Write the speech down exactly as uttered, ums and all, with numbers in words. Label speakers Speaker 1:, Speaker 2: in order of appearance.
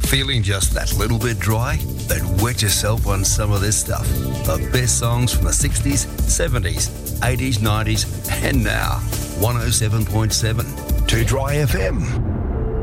Speaker 1: Feeling just that little bit dry? Then wet yourself on some of this stuff. The best songs from the sixties, seventies, eighties, nineties, and now. one oh seven point seven.
Speaker 2: Two Dry F M.